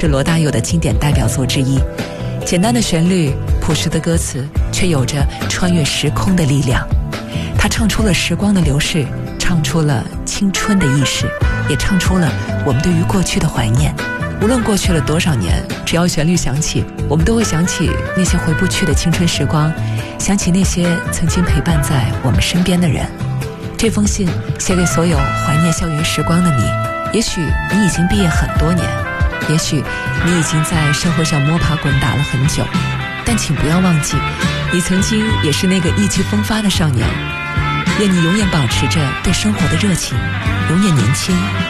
是罗大佑的经典代表作之一。简单的旋律，朴实的歌词，却有着穿越时空的力量。他唱出了时光的流逝，唱出了青春的意识，也唱出了我们对于过去的怀念。无论过去了多少年，只要旋律响起，我们都会想起那些回不去的青春时光，想起那些曾经陪伴在我们身边的人。这封信写给所有怀念校园时光的你，也许你已经毕业很多年，也许你已经在社会上摸爬滚打了很久，但请不要忘记，你曾经也是那个意气风发的少年。愿你永远保持着对生活的热情，永远年轻，